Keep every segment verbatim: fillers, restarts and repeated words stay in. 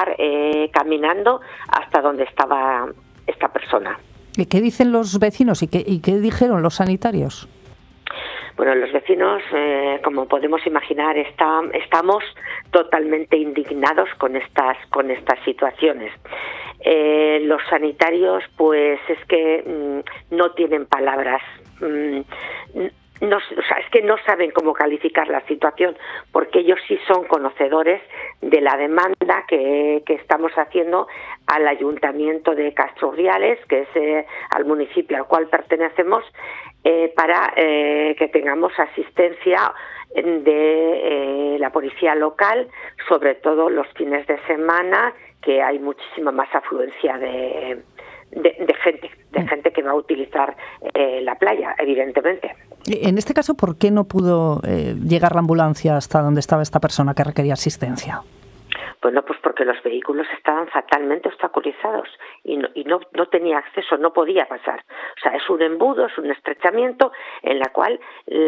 llegar eh, caminando hasta donde estaba esta persona. ¿Y qué dicen los vecinos y qué, y qué dijeron los sanitarios? Bueno, los vecinos, eh, como podemos imaginar, está, estamos totalmente indignados con estas con estas situaciones. Eh, los sanitarios, pues es que mmm, no tienen palabras. Mm, no, o sea, es que no saben cómo calificar la situación, porque ellos sí son conocedores de la demanda que, que estamos haciendo al Ayuntamiento de Castro Urdiales, que es eh, al municipio al cual pertenecemos, eh, para eh, que tengamos asistencia de eh, la policía local, sobre todo los fines de semana, que hay muchísima más afluencia de, de, de gente, de gente que va a utilizar eh, la playa, evidentemente. En este caso, ¿por qué no pudo eh, llegar la ambulancia hasta donde estaba esta persona que requería asistencia? Bueno, pues porque los vehículos estaban fatalmente obstaculizados y no, y no, no tenía acceso, no podía pasar. O sea, es un embudo, es un estrechamiento en la cual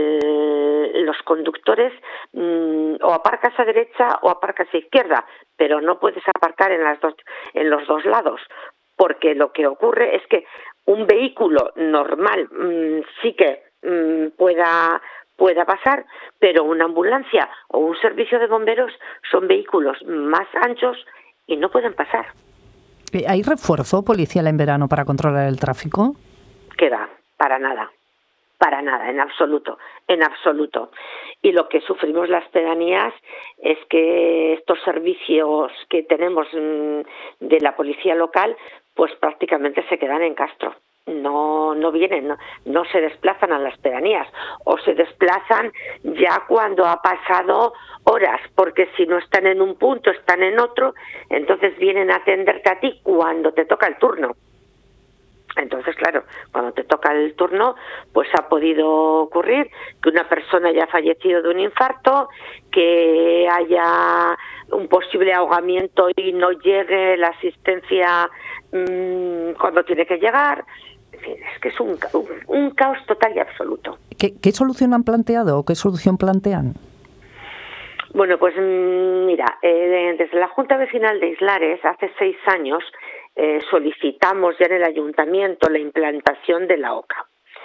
eh, los conductores mmm, o aparcas a derecha o aparcas a izquierda, pero no puedes aparcar en las dos, en los dos lados, porque lo que ocurre es que un vehículo normal mmm, sí que mmm, pueda pueda pasar, pero una ambulancia o un servicio de bomberos son vehículos más anchos y no pueden pasar. ¿Hay refuerzo policial en verano para controlar el tráfico? Que va, para nada, para nada, en absoluto, en absoluto. Y lo que sufrimos las pedanías es que estos servicios que tenemos de la policía local, pues prácticamente se quedan en Castro. No, no vienen, no, no se desplazan a las pedanías, o se desplazan ya cuando ha pasado horas, porque si no están en un punto, están en otro, entonces vienen a atenderte a ti cuando te toca el turno. Entonces, claro, cuando te toca el turno, pues ha podido ocurrir que una persona haya fallecido de un infarto, que haya un posible ahogamiento y no llegue la asistencia mmm, cuando tiene que llegar. En fin, es que es un, un, un caos total y absoluto. ¿Qué, ¿Qué solución han planteado o qué solución plantean? Bueno, pues mira, eh, desde la Junta Vecinal de Islares, hace seis años, eh, solicitamos ya en el Ayuntamiento la implantación de la OCA.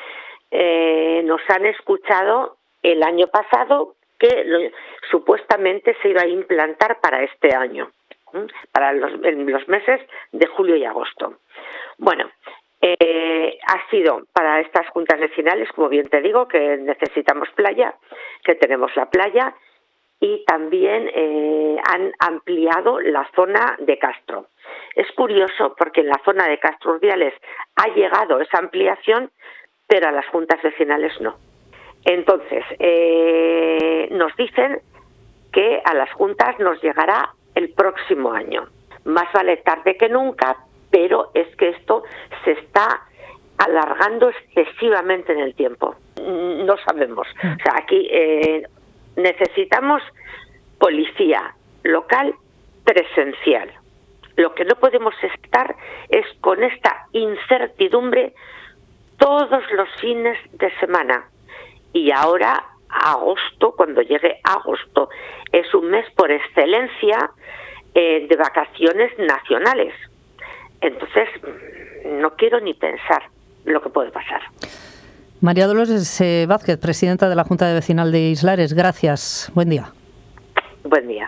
Eh, nos han escuchado el año pasado que lo, supuestamente se iba a implantar para este año, ¿eh? para los, en los meses de julio y agosto. Bueno, Eh, ha sido para estas juntas vecinales, como bien te digo, que necesitamos playa, que tenemos la playa, y también eh, han ampliado la zona de Castro. Es curioso porque en la zona de Castro Urdiales ha llegado esa ampliación, pero a las juntas vecinales no. Entonces, eh, nos dicen que a las juntas nos llegará el próximo año. Más vale tarde que nunca, pero es que esto se está alargando excesivamente en el tiempo. No sabemos. O sea, aquí eh, necesitamos policía local presencial. Lo que no podemos estar es con esta incertidumbre todos los fines de semana. Y ahora, agosto, cuando llegue agosto, es un mes por excelencia eh, de vacaciones nacionales. Entonces, no quiero ni pensar lo que puede pasar. María Dolores eh, Vázquez, presidenta de la Junta de Vecinal de Islares, gracias. Buen día. Buen día.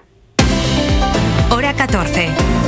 Hora catorce.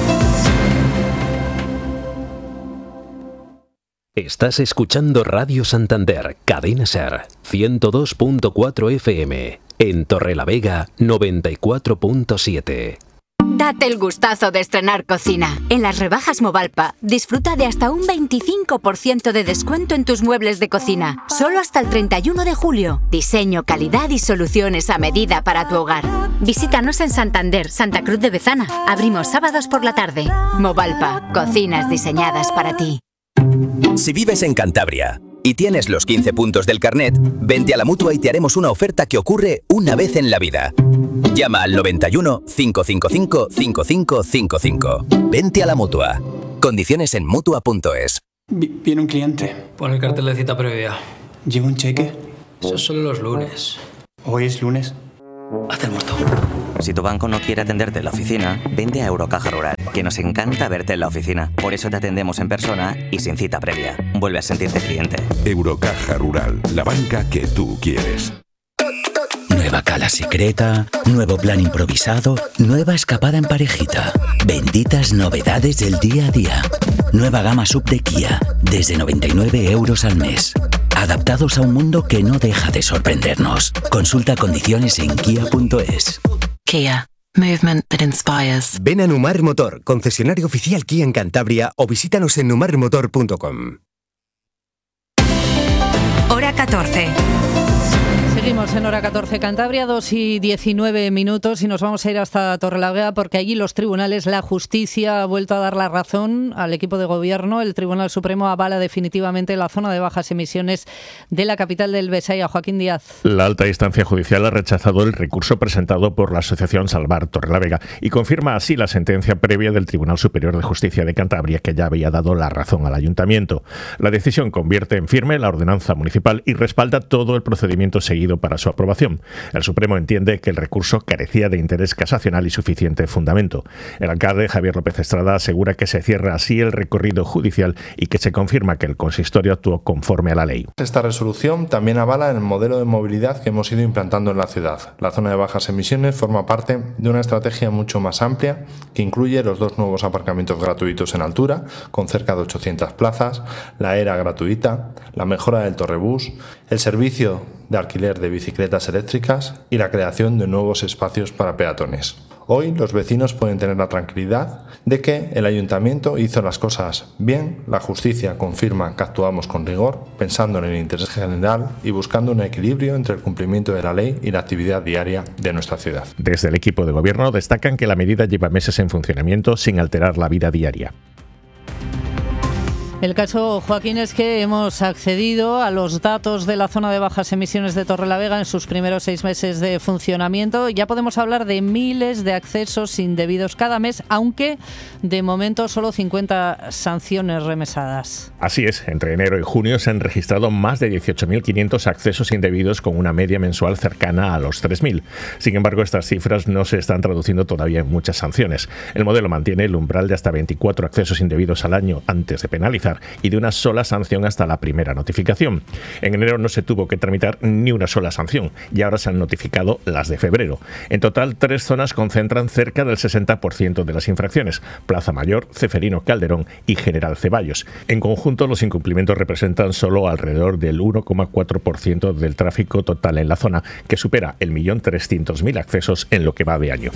Estás escuchando Radio Santander, Cadena Ser, ciento dos punto cuatro F M. En Torrelavega, noventa y cuatro punto siete. Date el gustazo de estrenar cocina. En las rebajas Movalpa, disfruta de hasta un veinticinco por ciento de descuento en tus muebles de cocina. Solo hasta el treinta y uno de julio. Diseño, calidad y soluciones a medida para tu hogar. Visítanos en Santander, Santa Cruz de Bezana. Abrimos sábados por la tarde. Movalpa, cocinas diseñadas para ti. Si vives en Cantabria y tienes los quince puntos del carnet, vente a la Mutua y te haremos una oferta que ocurre una vez en la vida. Llama al noventa y uno, cinco cinco cinco, cinco cinco cinco cinco. Vente a la Mutua. Condiciones en Mutua punto es. Viene un cliente. Pon el cartel de cita previa. ¿Lleva un cheque? Esos son los lunes. ¿Hoy es lunes? Haz el muerto. Si tu banco no quiere atenderte en la oficina, vente a Eurocaja Rural, que nos encanta verte en la oficina. Por eso te atendemos en persona y sin cita previa. Vuelve a sentirte cliente. Eurocaja Rural, la banca que tú quieres. Nueva cala secreta, nuevo plan improvisado, nueva escapada en parejita. Benditas novedades del día a día. Nueva gama sub de Kia, desde noventa y nueve euros al mes. Adaptados a un mundo que no deja de sorprendernos. Consulta condiciones en kia punto es. Kia. Movement that inspires. Ven a Numar Motor, concesionario oficial Kia en Cantabria, o visítanos en numar motor punto com. Hora catorce. Seguimos en Hora catorce Cantabria, dos y diecinueve minutos, y nos vamos a ir hasta Torrelavega porque allí los tribunales, la justicia ha vuelto a dar la razón al equipo de gobierno. El Tribunal Supremo avala definitivamente la zona de bajas emisiones de la capital del Besaya. Joaquín Díaz. La alta instancia judicial ha rechazado el recurso presentado por la asociación Salvar Torrelavega y confirma así la sentencia previa del Tribunal Superior de Justicia de Cantabria, que ya había dado la razón al ayuntamiento. La decisión convierte en firme la ordenanza municipal y respalda todo el procedimiento seguido para su aprobación. El Supremo entiende que el recurso carecía de interés casacional y suficiente fundamento. El alcalde Javier López Estrada asegura que se cierra así el recorrido judicial y que se confirma que el consistorio actuó conforme a la ley. Esta resolución también avala el modelo de movilidad que hemos ido implantando en la ciudad. La zona de bajas emisiones forma parte de una estrategia mucho más amplia que incluye los dos nuevos aparcamientos gratuitos en altura, con cerca de ochocientas plazas, la era gratuita, la mejora del torrebús, el servicio de alquiler de bicicletas eléctricas y la creación de nuevos espacios para peatones. Hoy los vecinos pueden tener la tranquilidad de que el ayuntamiento hizo las cosas bien, la justicia confirma que actuamos con rigor, pensando en el interés general y buscando un equilibrio entre el cumplimiento de la ley y la actividad diaria de nuestra ciudad. Desde el equipo de gobierno destacan que la medida lleva meses en funcionamiento sin alterar la vida diaria. El caso, Joaquín, es que hemos accedido a los datos de la zona de bajas emisiones de Torrelavega en sus primeros seis meses de funcionamiento. Ya podemos hablar de miles de accesos indebidos cada mes, aunque de momento solo cincuenta sanciones remesadas. Así es, entre enero y junio se han registrado más de dieciocho mil quinientos accesos indebidos con una media mensual cercana a los tres mil. Sin embargo, estas cifras no se están traduciendo todavía en muchas sanciones. El modelo mantiene el umbral de hasta veinticuatro accesos indebidos al año antes de penalizar y de una sola sanción hasta la primera notificación. En enero no se tuvo que tramitar ni una sola sanción y ahora se han notificado las de febrero. En total, tres zonas concentran cerca del sesenta por ciento de las infracciones: Plaza Mayor, Ceferino Calderón y General Ceballos. En conjunto, los incumplimientos representan solo alrededor del uno coma cuatro por ciento del tráfico total en la zona, que supera el millón trescientos mil accesos en lo que va de año.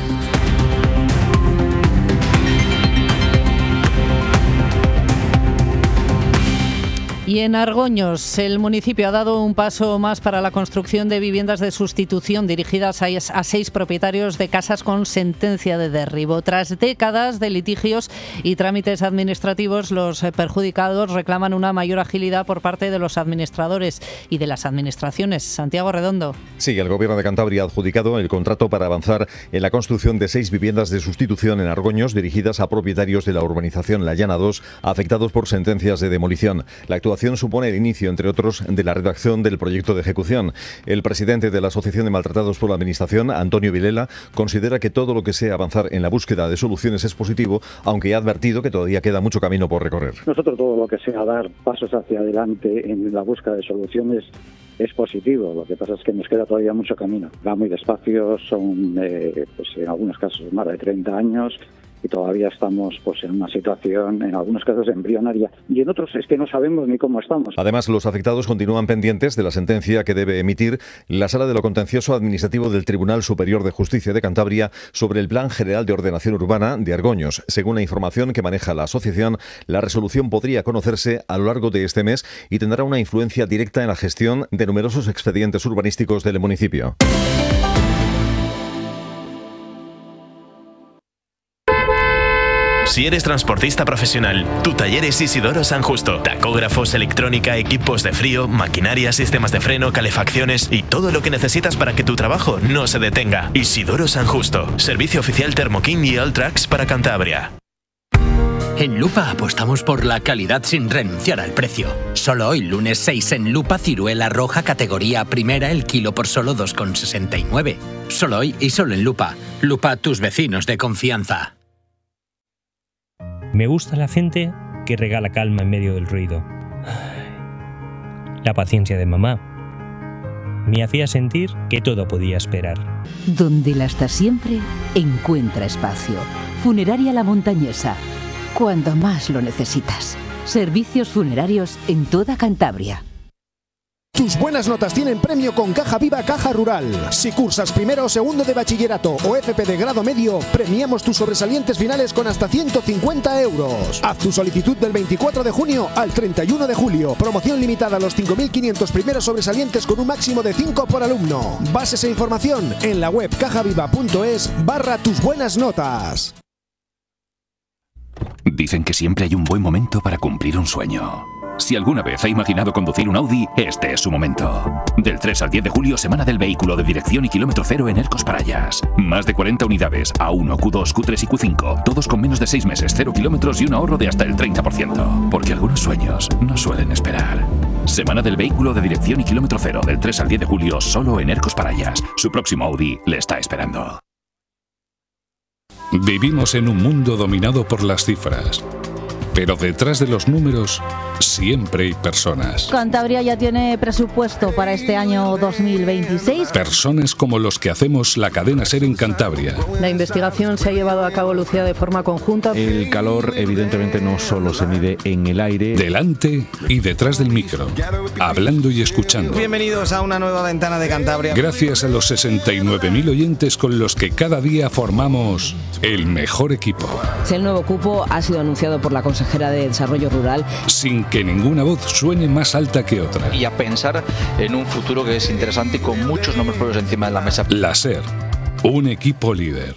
Y en Argoños, el municipio ha dado un paso más para la construcción de viviendas de sustitución dirigidas a, a seis propietarios de casas con sentencia de derribo. Tras décadas de litigios y trámites administrativos, los perjudicados reclaman una mayor agilidad por parte de los administradores y de las administraciones. Santiago Redondo. Sí, el Gobierno de Cantabria ha adjudicado el contrato para avanzar en la construcción de seis viviendas de sustitución en Argoños dirigidas a propietarios de la urbanización La Llana dos afectados por sentencias de demolición. La actuación supone el inicio, entre otros, de la redacción del proyecto de ejecución. El presidente de la Asociación de Maltratados por la Administración, Antonio Vilela, considera que todo lo que sea avanzar en la búsqueda de soluciones es positivo, aunque ha advertido que todavía queda mucho camino por recorrer. Nosotros todo lo que sea dar pasos hacia adelante en la búsqueda de soluciones es positivo. Lo que pasa es que nos queda todavía mucho camino. Va muy despacio, son eh, pues en algunos casos más de treinta años. Y todavía estamos pues en una situación, en algunos casos, embrionaria. Y en otros es que no sabemos ni cómo estamos. Además, los afectados continúan pendientes de la sentencia que debe emitir la Sala de lo Contencioso Administrativo del Tribunal Superior de Justicia de Cantabria sobre el Plan General de Ordenación Urbana de Argoños. Según la información que maneja la asociación, la resolución podría conocerse a lo largo de este mes y tendrá una influencia directa en la gestión de numerosos expedientes urbanísticos del municipio. Si eres transportista profesional, tu taller es Isidoro San Justo. Tacógrafos, electrónica, equipos de frío, maquinaria, sistemas de freno, calefacciones y todo lo que necesitas para que tu trabajo no se detenga. Isidoro San Justo. Servicio oficial Thermoking y Alltrax para Cantabria. En Lupa apostamos por la calidad sin renunciar al precio. Solo hoy, lunes seis, en Lupa, ciruela roja categoría primera, el kilo por solo dos con sesenta y nueve. Solo hoy y solo en Lupa. Lupa, tus vecinos de confianza. Me gusta la gente que regala calma en medio del ruido. La paciencia de mamá me hacía sentir que todo podía esperar. Donde la hasta siempre encuentra espacio. Funeraria La Montañesa. Cuando más lo necesitas. Servicios funerarios en toda Cantabria. Tus buenas notas tienen premio con Caja Viva Caja Rural. Si cursas primero o segundo de bachillerato o F P de grado medio, premiamos tus sobresalientes finales con hasta ciento cincuenta euros. Haz tu solicitud del veinticuatro de junio al treinta y uno de julio. Promoción limitada a los cinco mil quinientos primeros sobresalientes con un máximo de cinco por alumno. Bases e información en la web cajaviva.es barra tus buenas notas. Dicen que siempre hay un buen momento para cumplir un sueño. Si alguna vez ha imaginado conducir un Audi, este es su momento. Del tres al diez de julio, semana del vehículo de dirección y kilómetro cero en Ercos Parayas. Más de cuarenta unidades, A uno, Q dos, Q tres y Q cinco. Todos con menos de seis meses, cero kilómetros y un ahorro de hasta el treinta por ciento. Porque algunos sueños no suelen esperar. Semana del vehículo de dirección y kilómetro cero, del tres al diez de julio, solo en Ercos Parayas. Su próximo Audi le está esperando. Vivimos en un mundo dominado por las cifras. Pero detrás de los números siempre hay personas. Cantabria ya tiene presupuesto para este año dos mil veintiséis. Personas como los que hacemos la cadena SER en Cantabria. La investigación se ha llevado a cabo, Lucía, de forma conjunta. El calor evidentemente no solo se mide en el aire. Delante y detrás del micro, hablando y escuchando. Bienvenidos a una nueva ventana de Cantabria. Gracias a los sesenta y nueve mil oyentes con los que cada día formamos el mejor equipo. El nuevo cupo ha sido anunciado por la consejera de Desarrollo Rural. Sin que ninguna voz suene más alta que otra. Y a pensar en un futuro que es interesante y con muchos nombres propios encima de la mesa. La SER, un equipo líder.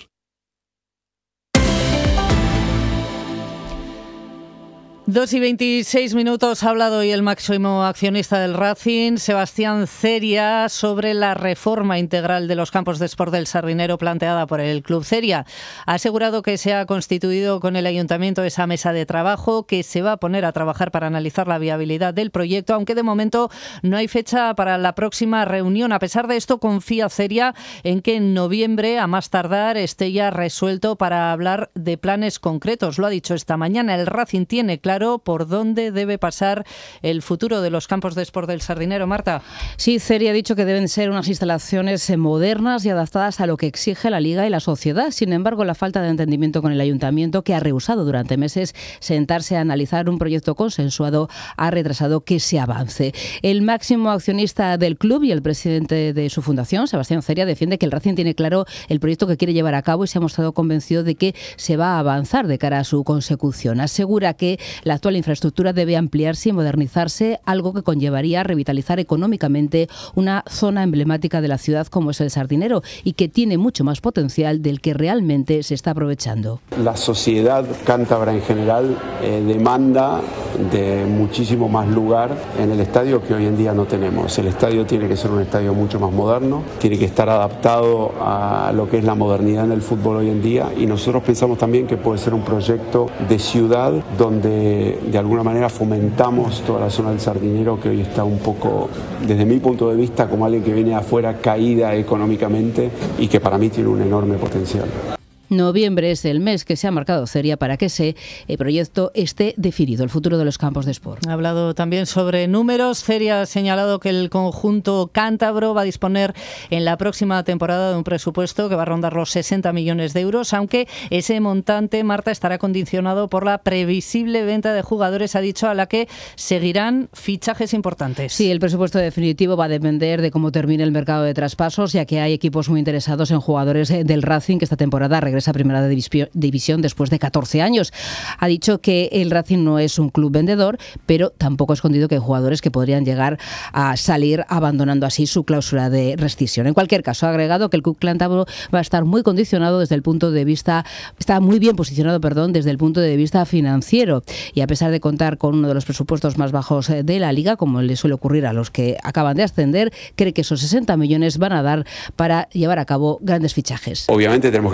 Dos y veintiséis minutos. Ha hablado hoy el máximo accionista del Racing, Sebastián Ceria, sobre la reforma integral de los campos de sport del Sardinero planteada por el Club Ceria. Ha asegurado que se ha constituido con el Ayuntamiento esa mesa de trabajo, que se va a poner a trabajar para analizar la viabilidad del proyecto, aunque de momento no hay fecha para la próxima reunión. A pesar de esto, confía Ceria en que en noviembre, a más tardar, esté ya resuelto para hablar de planes concretos. Lo ha dicho esta mañana. El Racing tiene claro por dónde debe pasar el futuro de los campos de sport del Sardinero. Marta. Sí, Ceria ha dicho que deben ser unas instalaciones modernas y adaptadas a lo que exige la Liga y la sociedad. Sin embargo, la falta de entendimiento con el Ayuntamiento, que ha rehusado durante meses sentarse a analizar un proyecto consensuado, ha retrasado que se avance. El máximo accionista del club y el presidente de su fundación, Sebastián Ceria, defiende que el Racing tiene claro el proyecto que quiere llevar a cabo y se ha mostrado convencido de que se va a avanzar de cara a su consecución. Asegura que la actual infraestructura debe ampliarse y modernizarse, algo que conllevaría revitalizar económicamente una zona emblemática de la ciudad como es el Sardinero y que tiene mucho más potencial del que realmente se está aprovechando. La sociedad cántabra en general eh, demanda de muchísimo más lugar en el estadio que hoy en día no tenemos. El estadio tiene que ser un estadio mucho más moderno, tiene que estar adaptado a lo que es la modernidad en el fútbol hoy en día, y nosotros pensamos también que puede ser un proyecto de ciudad donde de alguna manera fomentamos toda la zona del Sardinero, que hoy está un poco, desde mi punto de vista, como alguien que viene de afuera, caída económicamente y que para mí tiene un enorme potencial. Noviembre es el mes que se ha marcado Ceria para que ese proyecto esté definido, el futuro de los campos de sport. Ha hablado también sobre números. Ceria ha señalado que el conjunto cántabro va a disponer en la próxima temporada de un presupuesto que va a rondar los sesenta millones de euros, aunque ese montante, Marta, estará condicionado por la previsible venta de jugadores, ha dicho, a la que seguirán fichajes importantes. Sí, el presupuesto definitivo va a depender de cómo termine el mercado de traspasos, ya que hay equipos muy interesados en jugadores del Racing que esta temporada regresa a Primera División después de catorce años. Ha dicho que el Racing no es un club vendedor, pero tampoco ha escondido que hay jugadores que podrían llegar a salir abandonando así su cláusula de rescisión. En cualquier caso, ha agregado que el club cántabro va a estar muy condicionado desde el punto de vista, está muy bien posicionado, perdón, desde el punto de vista financiero, y a pesar de contar con uno de los presupuestos más bajos de la Liga, como le suele ocurrir a los que acaban de ascender, cree que esos sesenta millones van a dar para llevar a cabo grandes fichajes. Obviamente tenemos que estar a la espera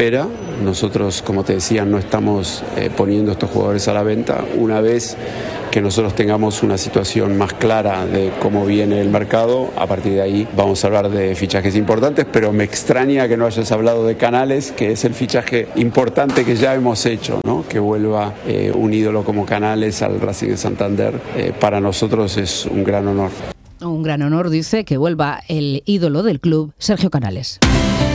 espera. Nosotros, como te decía, no estamos eh, poniendo estos jugadores a la venta. Una vez que nosotros tengamos una situación más clara de cómo viene el mercado, a partir de ahí vamos a hablar de fichajes importantes, pero me extraña que no hayas hablado de Canales, que es el fichaje importante que ya hemos hecho, ¿no? Que vuelva eh, un ídolo como Canales al Racing de Santander, eh, para nosotros es un gran honor. Un gran honor, dice, que vuelva el ídolo del club, Sergio Canales.